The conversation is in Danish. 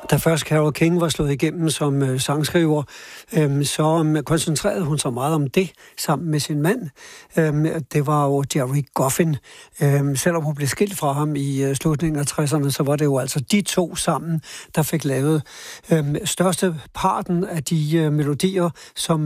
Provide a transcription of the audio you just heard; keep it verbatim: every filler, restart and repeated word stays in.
Da først Carole King var slået igennem som øh, sangskriver, øh, så øh, koncentrerede hun sig meget om det sammen med sin mand. Øh, det var jo Gerry Goffin. Øh, selvom hun blev skilt fra ham i øh, slutningen af tresserne, så var det jo altså de to sammen, der fik lavet øh, største parten af de øh, melodier, som